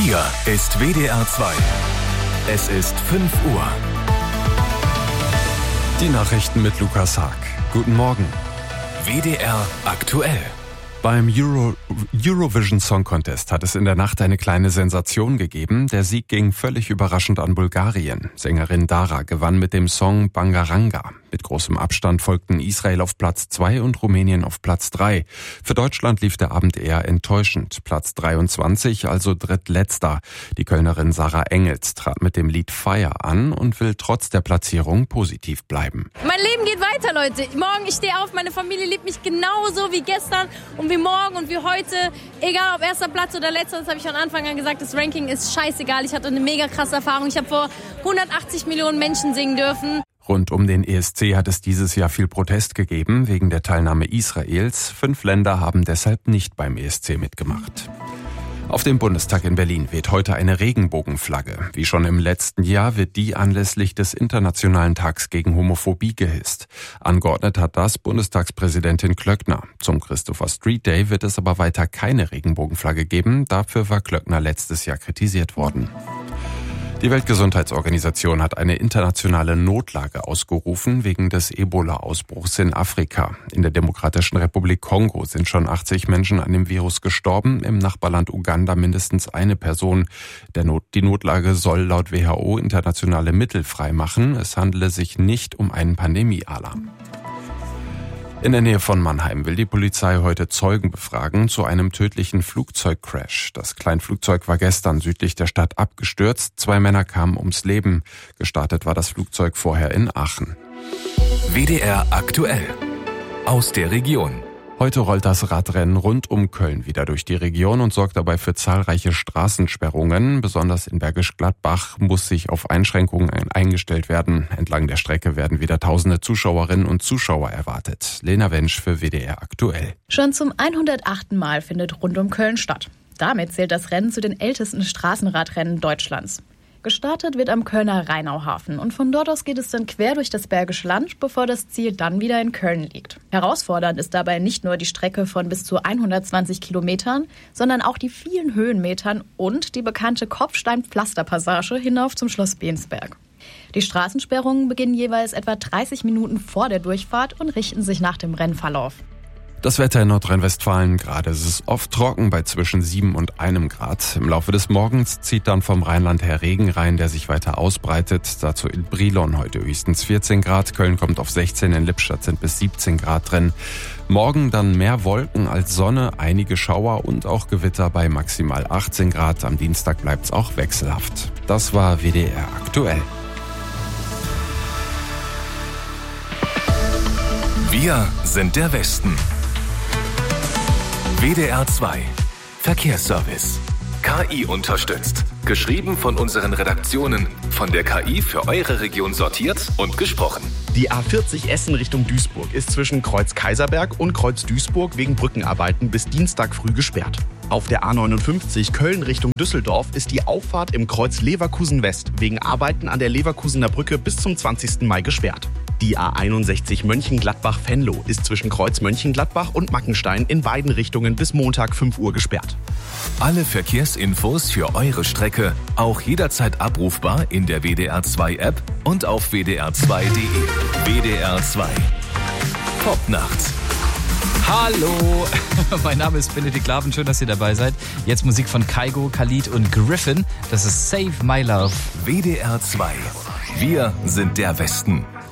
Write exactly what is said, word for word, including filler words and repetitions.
Hier ist W D R zwei. Es ist fünf Uhr. Die Nachrichten mit Lukas Haag. Guten Morgen. W D R aktuell. Beim Euro, Eurovision Song Contest hat es in der Nacht eine kleine Sensation gegeben. Der Sieg ging völlig überraschend an Bulgarien. Sängerin Dara gewann mit dem Song Bangaranga. Mit großem Abstand folgten Israel auf Platz zwei und Rumänien auf Platz drei. Für Deutschland lief der Abend eher enttäuschend. Platz dreiundzwanzig, also drittletzter. Die Kölnerin Sarah Engels trat mit dem Lied Fire an und will trotz der Platzierung positiv bleiben. Mein Leben geht weiter, Leute. Morgen, ich stehe auf, meine Familie liebt mich genauso wie gestern und wie morgen und wie heute. Egal ob erster Platz oder letzter, das habe ich von Anfang an gesagt, das Ranking ist scheißegal. Ich hatte eine mega krasse Erfahrung. Ich habe vor hundertachtzig Millionen Menschen singen dürfen. Rund um den E S C hat es dieses Jahr viel Protest gegeben wegen der Teilnahme Israels. Fünf Länder haben deshalb nicht beim E S C mitgemacht. Auf dem Bundestag in Berlin weht heute eine Regenbogenflagge. Wie schon im letzten Jahr wird die anlässlich des Internationalen Tags gegen Homophobie gehisst. Angeordnet hat das Bundestagspräsidentin Klöckner. Zum Christopher Street Day wird es aber weiter keine Regenbogenflagge geben. Dafür war Klöckner letztes Jahr kritisiert worden. Die Weltgesundheitsorganisation hat eine internationale Notlage ausgerufen wegen des Ebola-Ausbruchs in Afrika. In der Demokratischen Republik Kongo sind schon achtzig Menschen an dem Virus gestorben, im Nachbarland Uganda mindestens eine Person. Der Not- die Notlage soll laut W H O internationale Mittel freimachen. Es handele sich nicht um einen Pandemie-Alarm. In der Nähe von Mannheim will die Polizei heute Zeugen befragen zu einem tödlichen Flugzeugcrash. Das Kleinflugzeug war gestern südlich der Stadt abgestürzt. Zwei Männer kamen ums Leben. Gestartet war das Flugzeug vorher in Aachen. W D R aktuell. Aus der Region. Heute rollt das Radrennen rund um Köln wieder durch die Region und sorgt dabei für zahlreiche Straßensperrungen. Besonders in Bergisch Gladbach muss sich auf Einschränkungen eingestellt werden. Entlang der Strecke werden wieder tausende Zuschauerinnen und Zuschauer erwartet. Lena Wensch für W D R aktuell. Schon zum hundertachten Mal findet rund um Köln statt. Damit zählt das Rennen zu den ältesten Straßenradrennen Deutschlands. Gestartet wird am Kölner Rheinauhafen und von dort aus geht es dann quer durch das Bergische Land, bevor das Ziel dann wieder in Köln liegt. Herausfordernd ist dabei nicht nur die Strecke von bis zu hundertzwanzig Kilometern, sondern auch die vielen Höhenmetern und die bekannte Kopfstein-Pflasterpassage hinauf zum Schloss Bensberg. Die Straßensperrungen beginnen jeweils etwa dreißig Minuten vor der Durchfahrt und richten sich nach dem Rennverlauf. Das Wetter in Nordrhein-Westfalen: gerade ist es oft trocken bei zwischen sieben und einem Grad. Im Laufe des Morgens zieht dann vom Rheinland her Regen rein, der sich weiter ausbreitet. Dazu in Brilon heute höchstens vierzehn Grad. Köln kommt auf sechzehn, in Lippstadt sind bis siebzehn Grad drin. Morgen dann mehr Wolken als Sonne, einige Schauer und auch Gewitter bei maximal achtzehn Grad. Am Dienstag bleibt es auch wechselhaft. Das war W D R aktuell. Wir sind der Westen. W D R zwei. Verkehrsservice. K I unterstützt. Geschrieben von unseren Redaktionen. Von der K I für eure Region sortiert und gesprochen. Die A vierzig Essen Richtung Duisburg ist zwischen Kreuz Kaiserberg und Kreuz Duisburg wegen Brückenarbeiten bis Dienstag früh gesperrt. Auf der A neunundfünfzig Köln Richtung Düsseldorf ist die Auffahrt im Kreuz Leverkusen West wegen Arbeiten an der Leverkusener Brücke bis zum zwanzigsten Mai gesperrt. Die A einundsechzig Mönchengladbach-Venlo ist zwischen Kreuz Mönchengladbach und Mackenstein in beiden Richtungen bis Montag fünf Uhr gesperrt. Alle Verkehrsinfos für eure Strecke auch jederzeit abrufbar in der W D R zwei App und auf w d r zwei punkt de. W D R zwei. Popnacht. Hallo, mein Name ist Benedikt Laven, schön, dass ihr dabei seid. Jetzt Musik von Kygo, Khalid und Griffin. Das ist Save My Love. W D R zwei. Wir sind der Westen.